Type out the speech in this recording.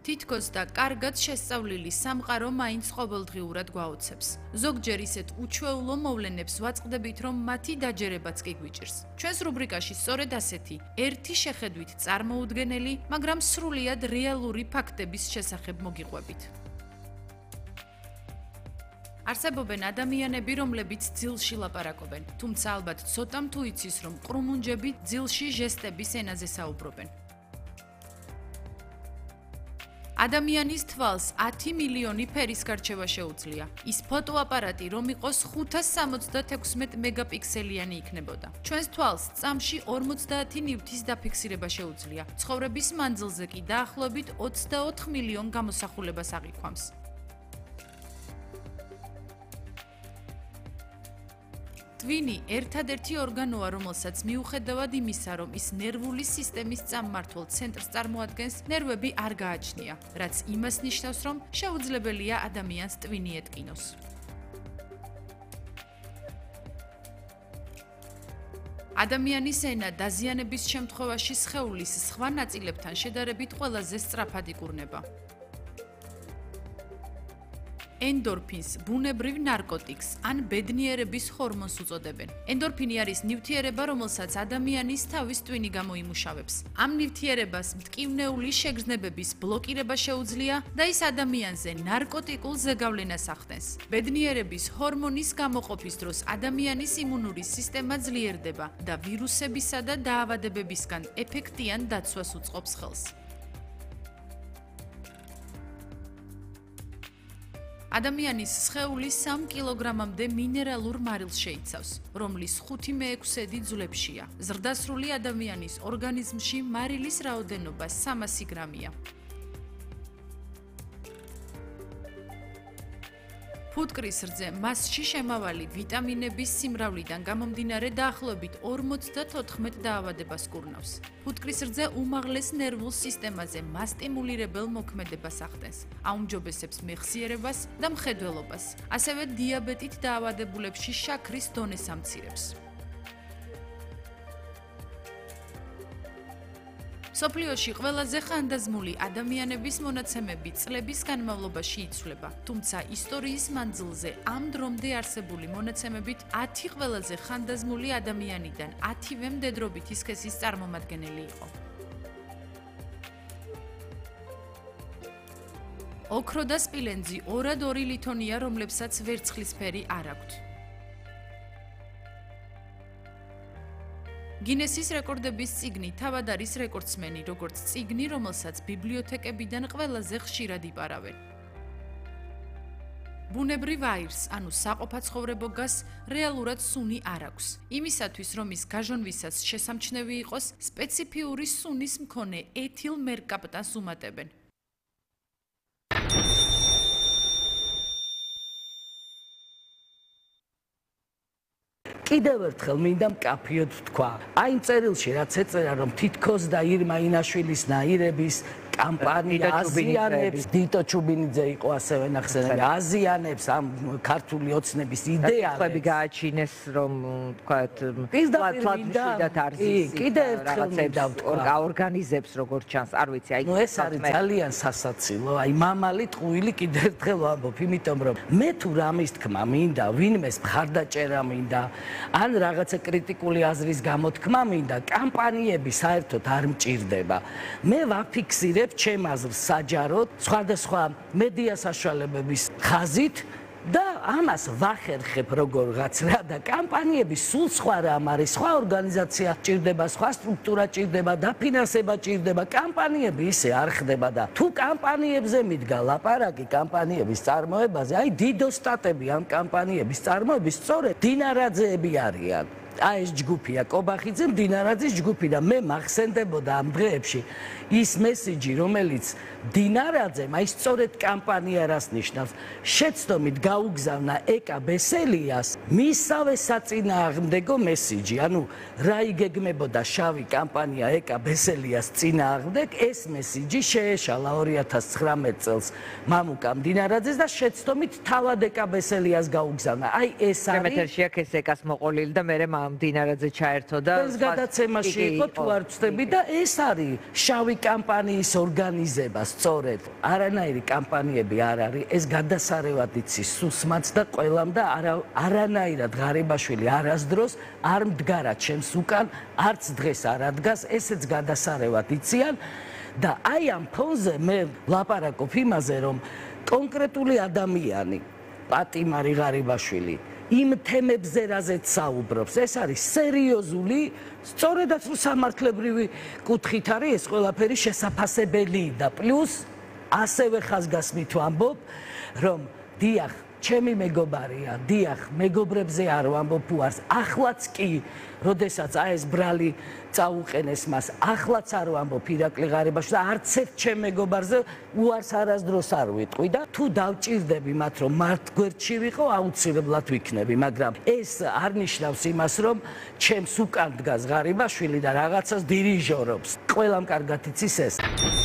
თითქოს და კარგად შესწავლილი სამყარო მაინც ყოველდღიურად გვაოცებს. ზოგჯერ ისეთ უჩვეულო მოვლენებს ვაწყდებით, რომ მათი დაჯერებაც კი გვიჭირს. ჩვენს რუბრიკაში სწორედ ასეთი, ერთი შეხედვით წარმოუდგენელი, მაგრამ სრულიად რეალური ფაქტების შესახებ მოგიყვებით. არსებობენ ადამიანები, რომლებიც ძილში ლაპარაკობენ, თუმცა ალბათ ცოტამ თუ იცის, რომ ყრუმუნჯები ძილში ჟესტების ენაზე საუბრობენ. ადამიანის თვალს 10 მილიონი ფერის გარჩევა შეუძლია. ის ფოტოაპარატი, რომ იყოს 576 მეგაპიქსელიანი იქნებოდა. ჩვენს თვალს წამში 50 ნივთის დაფიქსირება შეუძლია. ცხოვრების მანძილზე კი დაახლოებით 24 მილიონ გამოსახულებას აღიქვამს. ტვინი ერთადერთი ორგანოა, რომელსაც მიუხედავად იმისა, რომ ის ნერვული სისტემის წამმართველ ცენტრს წარმოადგენს, ნერვები არ გააჩნია, რაც იმას ნიშნავს, რომ შეუძლებელია ადამიანს ტვინი ეტკინოს. ადამიანის ენა დაზიანების შემთხვევაში სხეულის სხვა ნაწილებთან შედარებით ყველაზე სწრაფად იკურნება. ენდორფინს ბუნებრივ ნარკოტიკს ან ბედნიერების ჰორმონს უწოდებენ. ენდორფინი არის ნივთიერება, რომელსაც ადამიანის თავის ტვინი გამოიმუშავებს. ამ ნივთიერებას მტკივნეული შეგრძნებების ბლოკირება შეუძლია და ის ადამიანზე ნარკოტიკულ ზეგავლენას ახდენს. ბედნიერების ჰორმონის გამოყოფის დროს ადამიანის იმუნური სისტემა ძლიერდება და ვირუსებისა და დაავადებებისგან ეფექტიან დაცვას უწყობს ხელს. ადამიანის სხეული 3 კილოგრამამდე მინერალურ მარილს შეიცავს, რომლის 5/6 ძვლებშია. ზრდასრული ადამიანის ორგანიზმში მარილის რაოდენობა 300 გრამია. ფუტკრის რძე მასში შემავალი ვიტამინების სიმრავლიდან გამომდინარე დაახლოებით 54 დაავადებას კურნავს. ფუტკრის რძე უმაღლეს ნერვულ სისტემაზე მასტიმულირებელ მოქმედებას ახდენს, აუმჯობესებს მეხსიერებას და მხედველობას, ასევე დიაბეტით დაავადებულებში შაქრის დონეს ამცირებს. სოფლიოში ყველაზე ხანდაზმული ადამიანების მონაცემები წლების განმავლობაში იცვლება, თუმცა ისტორიის მანძილზე ამ დრომდე არსებული მონაცემებით 10 ყველაზე ხანდაზმული ადამიანიდან 10-ვე მდედრობითი სქესის წარმომადგენელი იყო. ოქრო და სპილენძი 2 ლითონია, რომლებსაც ვერცხლისფერი არ აქვთ. გინესის რეკორდების წიგნი თავად არის რეკორდსმენი, როგორც წიგნი, რომელსაც ბიბლიოთეკებიდან ყველაზე ხშირად იპარავენ. ბუნებრივ აირს, ანუ საყოფაცხოვრებო გაზს, რეალურად სუნი არ აქვს. იმისათვის, რომ ის გაჟონვისას შესამჩნევი იყოს, სპეციფიური სუნის მქონე ეთილ მერკაპტანს უმატებენ. კიდევ ერთხელ მინდა მკაფიოდ თქვა. აი წერილში რაც ეწერა, რომ თითქოს და ირმა ინაშვილის ნაირების კამპანია აზიანებს, დიტო ჩუბინიძე იყო ასევე ნახსენები, აზიანებს ამ ქართული ოცნების იდეას. ხები გააჩინეს, რომ თქვათ, ფლატფორმიდან არზის კიდევ ერთხელ მინდა ვთქვა, ორგანიზებს როგორც ჩანს, არ ვიცი, აი ეს არის ძალიან სასაცილო, აი მამალი ტყუილი კიდევ ერთხელ ვამბობ, იმიტომ რომ მე თუ რამის თქმა მინდა, ვინმეს მხარდაჭერა მინდა, ან რაღაცა კრიტიკული აზრის გამოთქმა მინდა, კამპანიები საერთოდ არ მჭირდება. მე ვაფიქსირებ ჩემ აზრს საჯაროდ სხვადასხვა მედია საშუალებების ხაზით და ამას ვახერხებ როგორღაც რა და კამპანიები სულ სხვა რამ არის, სხვა ორგანიზაცია ჭირდება, სხვა სტრუქტურა ჭირდება, დაფინანსება ჭირდება, კამპანიები ისე არ ხდება და თუ კამპანიებზე მიდგა ლაპარაკი კამპანიების წარმოებაზე, აი დიდო სტატები ამ კამპანიების წარმოების სწორედ დინარაძეები არიან. აი ეს ჯგუფია კობახიძე, დინარაძის ჯგუფი და მე მახსენდებოდა ამ დღეებში ის მესიჯი, რომელიც დინარაძემ აი სწორედ კამპანია რას ნიშნავს, შეცდომით გაუგზავნა ეკა ბესელიას მისავე საწინააღმდეგო მესიჯი, ანუ რა იგეგმებოდა შავი კამპანია ეკა ბესელიას წინააღმდეგ, ეს მესიჯი შეეშალა 2019 წელს მამუკამ დინარაძეს და შეცდომით თავად ეკა ბესელიას გაუგზავნა. აი ეს არის მეთერში აქ ეს ეკას მოყოლილი და მე დინარაძე ჩაერთო და ეს გადაცემაში იყო თუ არ ვცდები და ეს არის შავი კამპანიის ორგანიზება სწორედ არანაირი კამპანიები არ არის, ეს გადასარევად იცის სუსმაც და ყველამ და არანაირად ღარიბაშვილი არასდროს არ მდგარა ჩემს უკან, არც დღეს არ ადგას, ესეც გადასარევად იციან და აი ამ ფონზე მე ვლაპარაკობ იმაზე, რომ კონკრეტული ადამიანი, პატიმარი ღარიბაშვილი იმ თემებზე რაზეც საუბრობს, ეს არის სერიოზული, სწორედაც სამართლებრივი კუთხით არის ეს ყველაფერი შესაძლებელი და პლუს ასევე ხაზგასმით ვამბობ, რომ დიახ, ჩემი მეგობარია, დიახ, მეგობრებზე არ ვამბობ უარს, ახლაც კი, როდესაც ეს ბრალი წაუყენეს მას, ახლაც არ ვამბობ ირაკლი ღარიბაშვილს და არც ერთ ჩემ მეგობარზე უარს არასდროს არ ვიტყვი და თუ დავჭირდები მათ, რომ მართ გვერდში ვიყო, აუცილებლად ვიქნები, მაგრამ ეს არ ნიშნავს იმას, რომ ჩემს უკან დგას ღარიბაშვილი და რაღაცას დირიჟორობს. ყველამ კარგად იცის ეს.